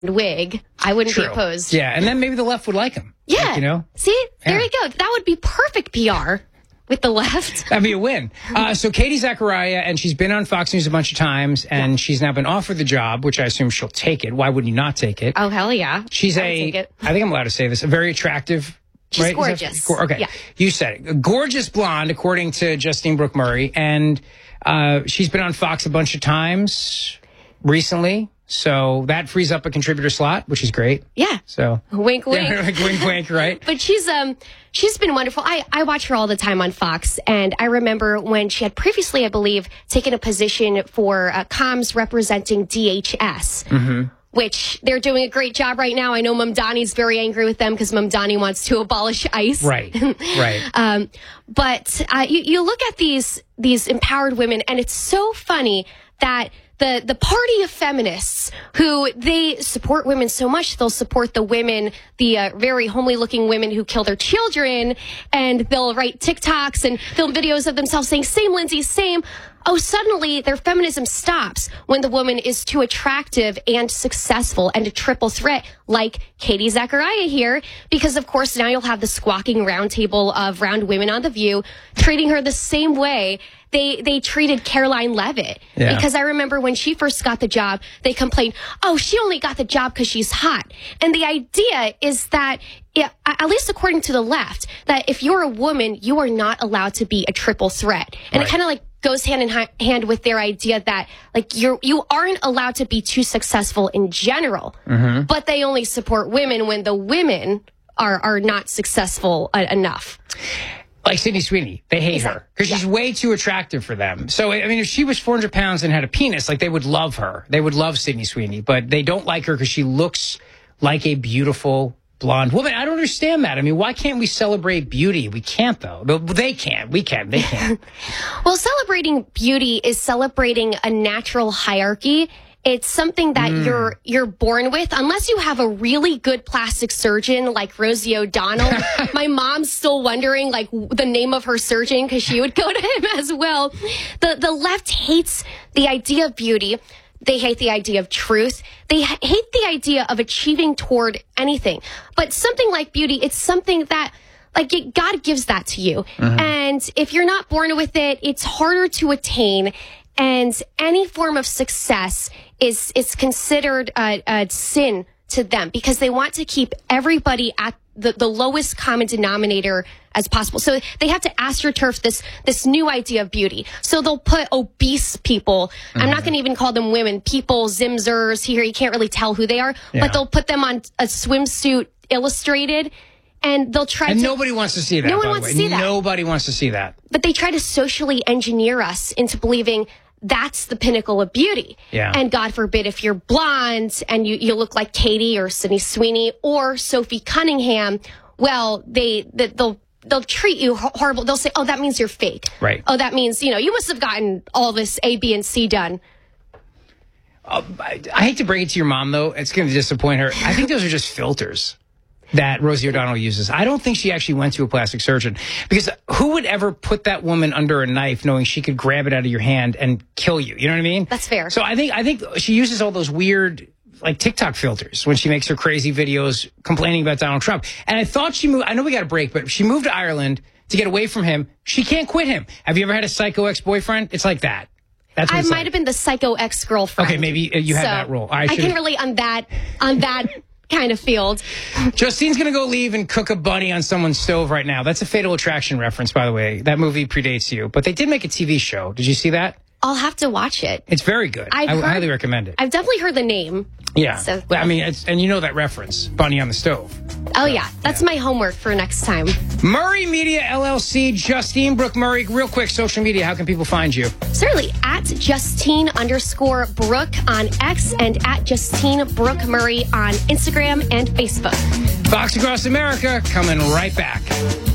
wig, I wouldn't be opposed. Yeah, and then maybe the left would like him. Yeah. Like, you know? See? There you go. That would be perfect PR with the left. That'd be a win. So Katie Zachariah, and she's been on Fox News a bunch of times, and she's now been offered the job, which I assume she'll take it. Why wouldn't you not take it? Oh, hell yeah. She's take it. I think I'm allowed to say this, a very attractive... She's right? gorgeous. Okay. Yeah. You said it. A gorgeous blonde, according to Justine Brooke Murray. And she's been on Fox a bunch of times recently. So that frees up a contributor slot, which is great. Yeah. So wink, wink. Yeah, wink, wink, right? But she's been wonderful. I watch her all the time on Fox. And I remember when she had previously, I believe, taken a position for comms representing DHS. Mm-hmm. Which they're doing a great job right now. I know Mamdani's very angry with them because Mamdani wants to abolish ICE. Right, right. But you look at these empowered women, and it's so funny that the party of feminists who they support women so much, they'll support the women, the very homely looking women who kill their children, and they'll write TikToks and film videos of themselves saying, same, Lindsay, same. Oh, suddenly their feminism stops when the woman is too attractive and successful and a triple threat like Katie Zachariah here. Because, of course, now you'll have the squawking round table of round women on The View treating her the same way they treated Caroline Levitt. Yeah. Because I remember when she first got the job, they complained, oh, she only got the job because she's hot. And the idea is that, at least according to the left, that if you're a woman, you are not allowed to be a triple threat. And It kind of like goes hand in hand with their idea that like you aren't allowed to be too successful in general, but they only support women when the women are not successful enough. Like Sydney Sweeney, they hate her because she's way too attractive for them. So, I mean, if she was 400 pounds and had a penis, like they would love her. They would love Sydney Sweeney, but they don't like her because she looks like a beautiful blonde woman. I don't understand that. I mean, why can't we celebrate beauty? We can't, though. They can. We can. They can't. Well, celebrating beauty is celebrating a natural hierarchy. It's something that you're born with, unless you have a really good plastic surgeon like Rosie O'Donnell. My mom's still wondering like the name of her surgeon because she would go to him as well. The left hates the idea of beauty. They hate the idea of truth. They hate the idea of achieving toward anything. But something like beauty, it's something that like God gives that to you. And if you're not born with it, it's harder to attain. And any form of success is considered a sin to them because they want to keep everybody at the lowest common denominator as possible. So they have to astroturf this new idea of beauty. So they'll put obese people, I'm not going to even call them women, people, zimzers here, you can't really tell who they are, but they'll put them on a swimsuit illustrated. And they'll try and nobody wants to see that. No one wants to see that. Nobody wants to see that. But they try to socially engineer us into believing that's the pinnacle of beauty. Yeah. And God forbid if you're blonde and you look like Katie or Sydney Sweeney or Sophie Cunningham, well, they'll treat you horrible. They'll say, oh, that means you're fake. Right. Oh, that means, you must have gotten all this A, B, and C done. I hate to bring it to your mom, though. It's going to disappoint her. I think those are just filters that Rosie O'Donnell uses. I don't think she actually went to a plastic surgeon because who would ever put that woman under a knife knowing she could grab it out of your hand and kill you? You know what I mean? That's fair. So I think she uses all those weird like TikTok filters when she makes her crazy videos complaining about Donald Trump. And I thought she moved, I know we got a break, but she moved to Ireland to get away from him. She can't quit him. Have you ever had a psycho ex-boyfriend? It's like that. That's what I might like. have been the psycho ex-girlfriend. Okay, maybe you had that role. I can relate on that kind of field. Justine's going to go leave and cook a bunny on someone's stove right now. That's a Fatal Attraction reference, by the way. That movie predates you. But they did make a TV show. Did you see that? I'll have to watch it. It's very good. I highly recommend it. I've definitely heard the name. Yeah. So. I mean, and you know that reference, Bunny on the Stove. Oh, yeah. That's my homework for next time. Murray Media, LLC, Justine Brooke Murray. Real quick, social media, how can people find you? Certainly, at Justine_Brooke on X and at Justine Brooke Murray on Instagram and Facebook. Fox Across America, coming right back.